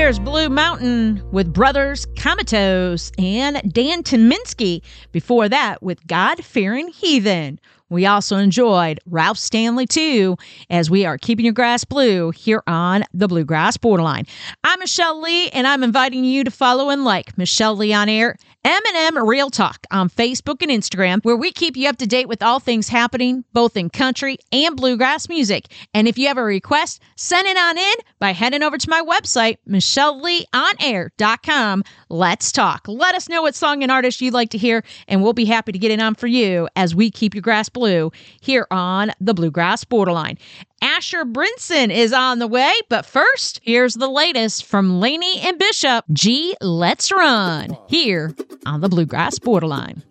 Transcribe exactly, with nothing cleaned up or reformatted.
There's Blue Mountain with Brothers Comatose and Dan Tyminski. Before that, with God-Fearing Heathen. We also enjoyed Ralph Stanley, too, as we are keeping your grass blue here on the Bluegrass Borderline. I'm Michelle Lee, and I'm inviting you to follow and like Michelle Lee on Air, M and M Real Talk on Facebook and Instagram, where we keep you up to date with all things happening, both in country and bluegrass music. And if you have a request, send it on in by heading over to my website, michelle lee on air dot com. Let's talk. Let us know what song and artist you'd like to hear, and we'll be happy to get it on for you as we keep your grass blue here on the Bluegrass Borderline. Asher Brinson is on the way, but first, here's the latest from Laney and Bishop. G, let's run here on the Bluegrass Borderline.